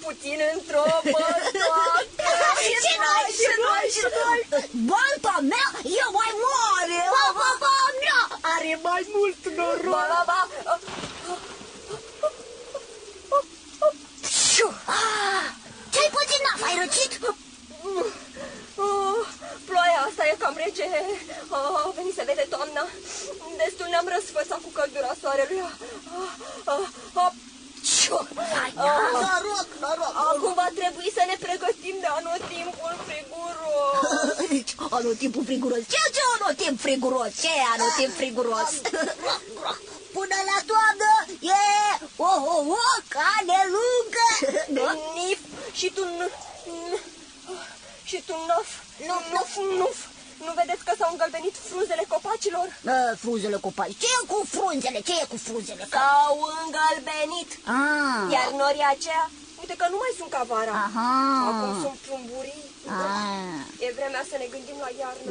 puțin într-o bătoacă. Și noi. Balta mea e mai mare. Ba, mea are mai mult noroc. Ba. Ce-ai pățit, Naf? Ai răcit? Ploaia asta e cam rece. A venit să vede toamna. Destul ne-am răsfățat cu căldura soarelui. Noroc. Acum va trebui să ne pregătim de anotimpul friguros. Anotimpul friguros? Ce anotimp friguros? Ce e anotimp friguros? Până la toamnă e o cale lungă. Nif și tu Nuf. Nu vedeți că s-au îngălbenit frunzele copacilor? Frunzele copaci. Ce e cu frunzele? S-au îngălbenit. Iar norii aceia, uite că nu mai sunt ca vara. Acum sunt plumburii. E vremea să ne gândim la iarnă.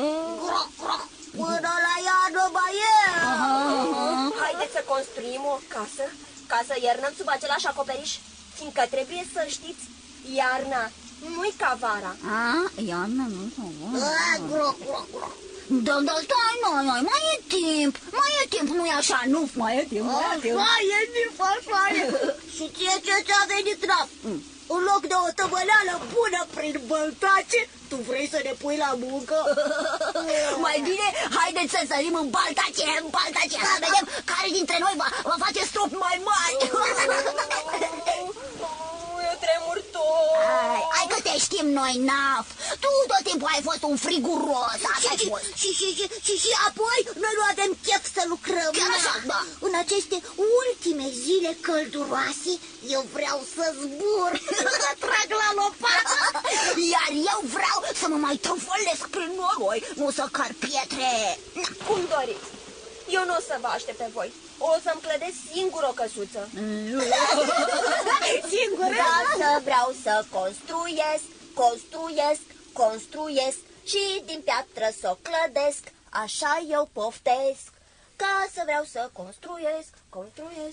Până la iarnă mai e. Haideți să construim o casă ca să iernăm sub același acoperiș, fiindcă trebuie să știți, iarna nu-i ca vara. Iarna nu-i ca vara. Da, stai, noi, mai e timp, nu-i așa, nu, mai e timp. Așa e. Și ce ți-a venit, Naf? În loc de o tăvăleală bună prin băltace, tu vrei să ne pui la muncă? Mai bine, haideți să sărim în baltace, să vedem care dintre noi va face strop mai mari. Eu tremur tot. Hai că te știm noi, Naf. Tu tot timpul ai fost un friguros. Și apoi noi nu avem chef să lucrăm. Chiar așa, da. În aceste ultime zile călduroase, eu vreau să zbur, să trag la lopată. Iar eu vreau să mă mai trufălesc prin noroi, nu să car pietre. Cum doriți. Eu nu o să vă aștept pe voi. O să-mi clădesc singur o căsuță. Singur? Dacă vreau să construiesc și din piatră să o clădesc, așa eu poftesc. Ca să vreau să construiesc.